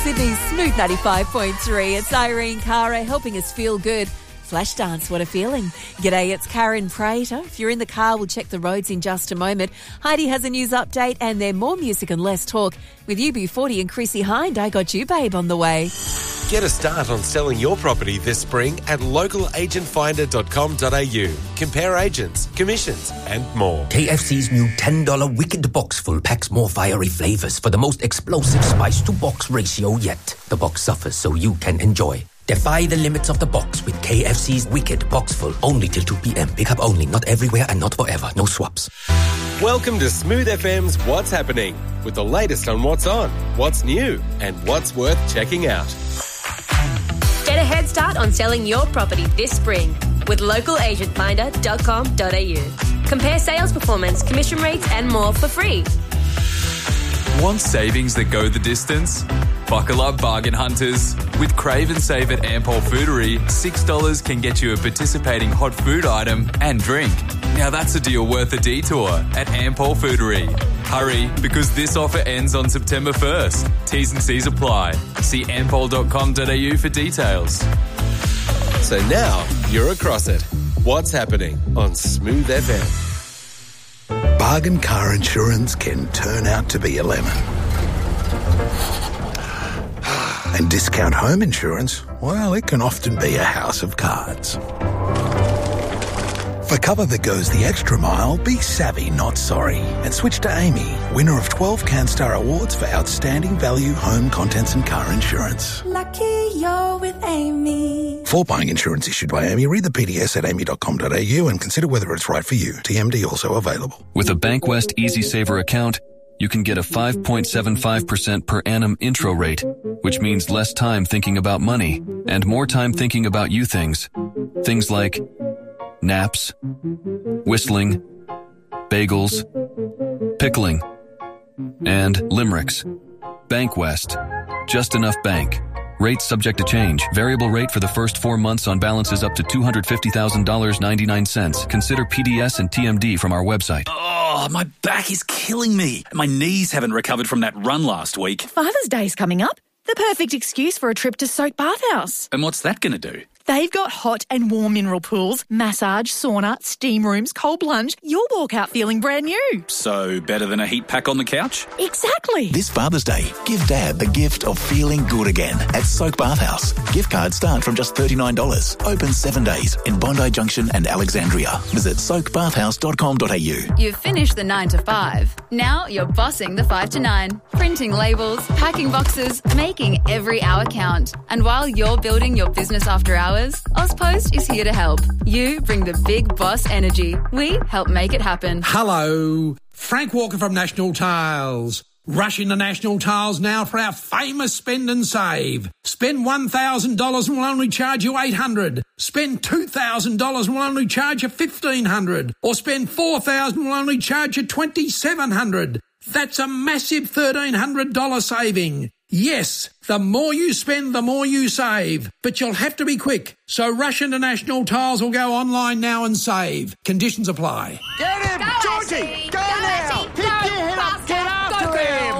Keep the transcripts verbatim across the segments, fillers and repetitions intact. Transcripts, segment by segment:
Sydney's Smooth ninety-five point three. It's Irene Cara helping us feel good. Flashdance, what a feeling. G'day, it's Karen Prater. If you're in the car, we'll check the roads in just a moment. Heidi has a news update and then more music and less talk. With U B forty and Chrissy Hind, I Got You Babe on the way. Get a start on selling your property this spring at local agent finder dot com dot a u. Compare agents, commissions and more. K F C's new ten dollars Wicked Box Full packs more fiery flavours for the most explosive spice-to-box ratio yet. The box suffers so you can enjoy. Defy the limits of the box with K F C's Wicked Box Full. Only till two p.m. Pick up only, not everywhere and not forever. No swaps. Welcome to Smooth F M's What's Happening, with the latest on what's on, what's new and what's worth checking out. Get a head start on selling your property this spring with local agent finder dot com dot a u. Compare sales performance, commission rates and more for free. Want savings that go the distance? Buckle up, bargain hunters. With Crave and Save at Ampol Foodery, six dollars can get you a participating hot food item and drink. Now that's a deal worth a detour at Ampol Foodery. Hurry, because this offer ends on September first. T's and C's apply. See ampol dot com dot a u for details. So now you're across it. What's happening on Smooth F M? Bargain car insurance can turn out to be a lemon. And discount home insurance, well, it can often be a house of cards. For cover that goes the extra mile, be savvy, not sorry. And switch to Amy, winner of twelve CanStar Awards for outstanding value, home, contents and car insurance. Lucky you're with Amy. For buying insurance issued by Amy, read the P D S at amy dot com dot a u and consider whether it's right for you. T M D also available. With a Bankwest Easy Saver account, you can get a five point seven five percent per annum intro rate, which means less time thinking about money and more time thinking about you things. Things like naps, whistling, bagels, pickling, and limericks. Bankwest. Just enough bank. Rates subject to change. Variable rate for the first four months on balances up to two hundred fifty thousand dollars and ninety-nine cents. Consider P D S and T M D from our website. Oh, my back is killing me. My knees haven't recovered from that run last week. Father's Day's coming up. The perfect excuse for a trip to Soak Bathhouse. And what's that going to do? They've got hot and warm mineral pools, massage, sauna, steam rooms, cold plunge. You'll walk out feeling brand new. So, better than a heat pack on the couch? Exactly. This Father's Day, give Dad the gift of feeling good again at Soak Bathhouse. Gift cards start from just thirty-nine dollars. Open seven days in Bondi Junction and Alexandria. Visit soak bathhouse dot com dot a u. You've finished the nine to five. Now you're bossing the five to nine. Printing labels, packing boxes, making every hour count. And while you're building your business after hours, Ozpost is here to help. You bring the big boss energy. We help make it happen. Hello, Frank Walker from National Tiles. Rush into National Tiles now for our famous spend and save. Spend one thousand dollars and we'll only charge you eight hundred dollars. Spend two thousand dollars and we'll only charge you fifteen hundred dollars. Or spend four thousand dollars and we'll only charge you twenty-seven hundred dollars. That's a massive thirteen hundred dollars saving. Yes, the more you spend, the more you save. But you'll have to be quick. So rush into National Tiles or go online now and save. Conditions apply. Get him! Go, Georgie! Ashley. Go, Go, now! Ashley. Pick Go, your head up! Get after Go, him!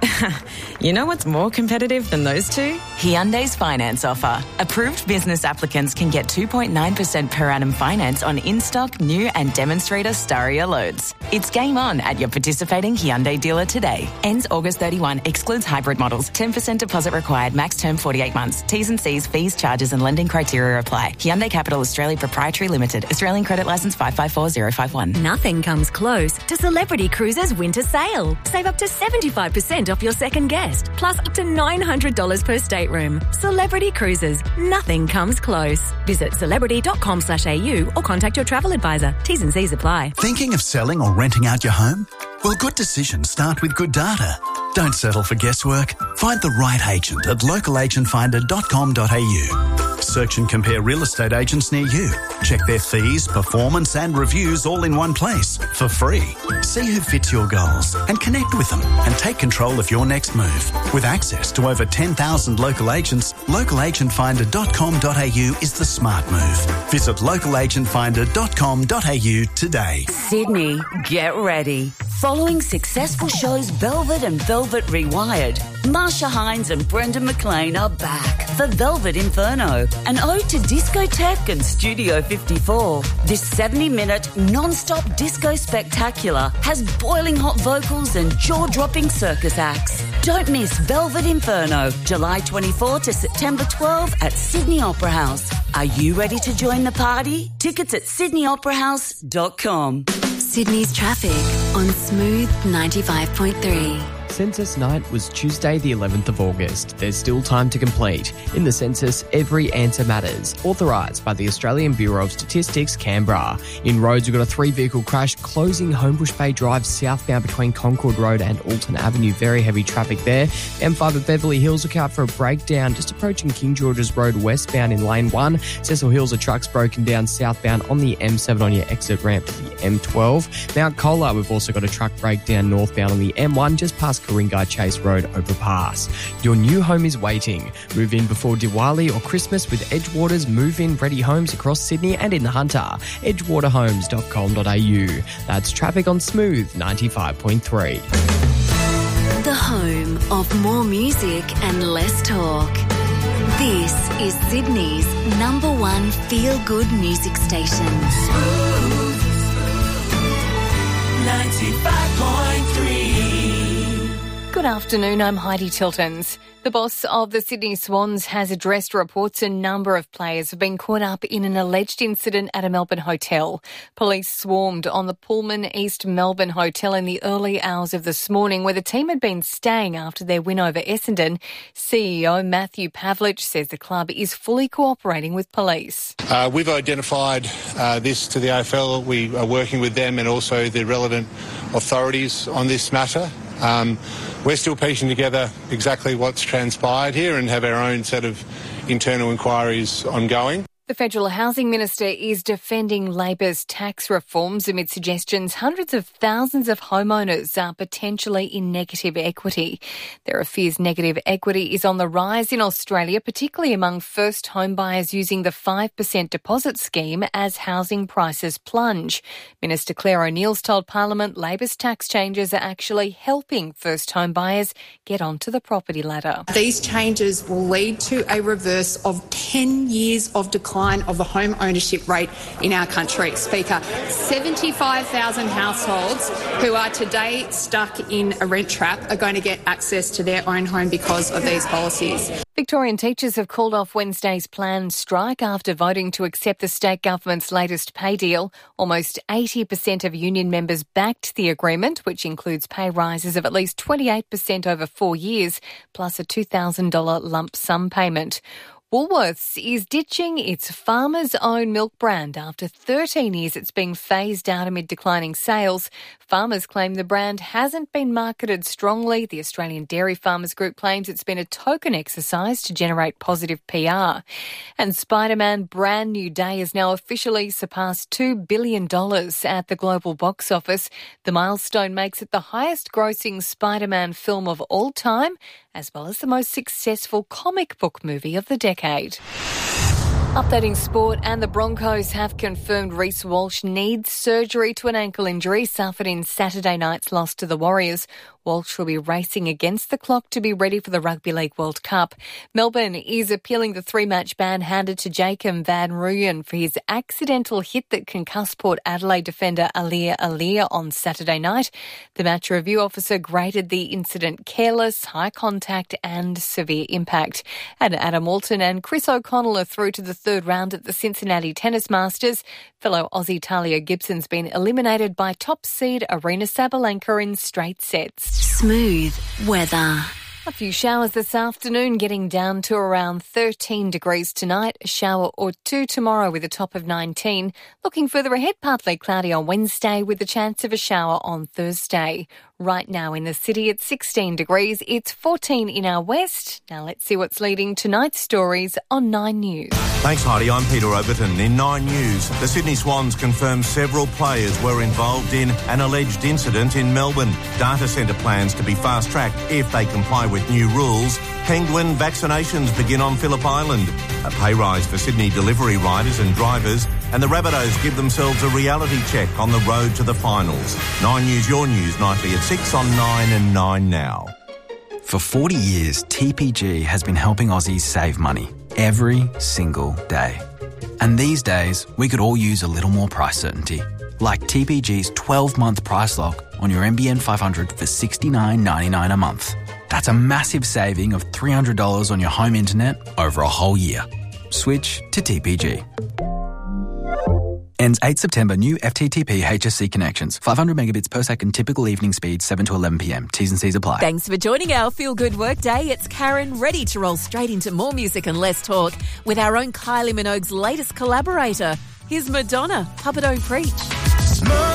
You know what's more competitive than those two? Hyundai's finance offer. Approved business applicants can get two point nine percent per annum finance on in-stock, new and demonstrator Staria loads. It's game on at your participating Hyundai dealer today. Ends August thirty-first. Excludes hybrid models. ten percent deposit required. Max term forty-eight months. T's and C's, fees, charges and lending criteria apply. Hyundai Capital Australia Proprietary Limited. Australian credit licence five five four zero five one. Nothing comes close to Celebrity Cruises winter sale. Save up to seventy-five percent off your second guest, plus up to nine hundred dollars per stateroom. Celebrity Cruises. Nothing comes close. Visit celebrity dot com slash a u or contact your travel advisor. T's and C's apply. Thinking of selling or renting out your home? Well, good decisions start with good data. Don't settle for guesswork. Find the right agent at local agent finder dot com dot a u. search and compare real estate agents near you. Check their fees, performance and reviews all in one place for free. See who fits your goals and connect with them and take control of your next move. With access to over ten thousand local agents, local agent finder dot com dot a u is the smart move. Visit local agent finder dot com dot a u today. Sydney, get ready. Following successful shows Velvet and Velvet Rewired, Marsha Hines and Brendan McLean are back for Velvet Inferno, an ode to discotheque and Studio fifty-four. This seventy-minute non-stop disco spectacular has boiling hot vocals and jaw-dropping circus acts. Don't miss Velvet Inferno, July twenty-fourth to September twelfth at Sydney Opera House. Are you ready to join the party? Tickets at sydney opera house dot com. Sydney's traffic on Smooth ninety-five point three. Census night was Tuesday the eleventh of August. There's still time to complete. In the census, every answer matters. Authorised by the Australian Bureau of Statistics, Canberra. In roads, we've got a three-vehicle crash closing Homebush Bay Drive southbound between Concord Road and Alton Avenue. Very heavy traffic there. M five at Beverly Hills, look out for a breakdown just approaching King George's Road westbound in lane one. Cecil Hills, a truck's broken down southbound on the M seven on your exit ramp to the M twelve. Mount Colah, we've also got a truck breakdown northbound on the M one just past Ku-ring-gai Chase Road overpass. Your new home is waiting. Move in before Diwali or Christmas with Edgewater's move-in ready homes across Sydney and in the Hunter. edgewater homes dot com dot a u. That's traffic on Smooth ninety-five point three. The home of more music and less talk. This is Sydney's number one feel-good music station. Smooth ninety-five point three. Good afternoon, I'm Heidi Tiltons. The boss of the Sydney Swans has addressed reports a number of players have been caught up in an alleged incident at a Melbourne hotel. Police swarmed on the Pullman East Melbourne Hotel in the early hours of this morning, where the team had been staying after their win over Essendon. C E O Matthew Pavlich says the club is fully cooperating with police. Uh, we've identified uh, this to the A F L. We are working with them and also the relevant authorities on this matter. Um, we're still piecing together exactly what's transpired here and have our own set of internal inquiries ongoing. The Federal Housing Minister is defending Labor's tax reforms amid suggestions hundreds of thousands of homeowners are potentially in negative equity. There are fears negative equity is on the rise in Australia, particularly among first home buyers using the five percent deposit scheme as housing prices plunge. Minister Claire O'Neill's told Parliament Labor's tax changes are actually helping first home buyers get onto the property ladder. These changes will lead to a reverse of ten years of decline of the home ownership rate in our country. Speaker, seventy-five thousand households who are today stuck in a rent trap are going to get access to their own home because of these policies. Victorian teachers have called off Wednesday's planned strike after voting to accept the state government's latest pay deal. Almost eighty percent of union members backed the agreement, which includes pay rises of at least twenty-eight percent over four years, plus a two thousand dollars lump sum payment. Woolworths is ditching its Farmers Own milk brand after thirteen years it's being phased out amid declining sales. Farmers claim the brand hasn't been marketed strongly. The Australian Dairy Farmers Group claims it's been a token exercise to generate positive P R. And Spider-Man Brand New Day has now officially surpassed two billion dollars at the global box office. The milestone makes it the highest grossing Spider-Man film of all time, as well as the most successful comic book movie of the decade. Updating sport, and the Broncos have confirmed Reece Walsh needs surgery to an ankle injury suffered in Saturday night's loss to the Warriors. Walsh will be racing against the clock to be ready for the Rugby League World Cup. Melbourne is appealing the three-match ban handed to Jacob Van Rooyen for his accidental hit that concussed Port Adelaide defender Alia Alia on Saturday night. The match review officer graded the incident careless, high contact and severe impact. And Adam Walton and Chris O'Connell are through to the third round at the Cincinnati Tennis Masters. Fellow Aussie Talia Gibson's been eliminated by top seed Arina Sabalenka in straight sets. Smooth weather. A few showers this afternoon, getting down to around thirteen degrees tonight. A shower or two tomorrow with a top of nineteen. Looking further ahead, partly cloudy on Wednesday with the chance of a shower on Thursday. Right now in the city, it's sixteen degrees. It's fourteen in our west. Now let's see what's leading tonight's stories on Nine News. Thanks, Heidi. I'm Peter Overton. In Nine News, the Sydney Swans confirm several players were involved in an alleged incident in Melbourne. Data centre plans to be fast-tracked if they comply with new rules. Penguin vaccinations begin on Phillip Island. A pay rise for Sydney delivery riders and drivers. And the Rabbitohs give themselves a reality check on the road to the finals. Nine News, your news, nightly at six on Nine and Nine Now. For forty years, T P G has been helping Aussies save money every single day. And these days, we could all use a little more price certainty. Like T P G's twelve-month price lock on your N B N five hundred for sixty-nine ninety-nine a month. That's a massive saving of three hundred dollars on your home internet over a whole year. Switch to T P G. Ends eighth September. New F T T P H S C connections. five hundred megabits per second. Typical evening speed seven to eleven p.m. T's and C's apply. Thanks for joining our Feel Good Workday. It's Karen, ready to roll straight into more music and less talk with our own Kylie Minogue's latest collaborator. Here's Madonna, Papa Don't Preach.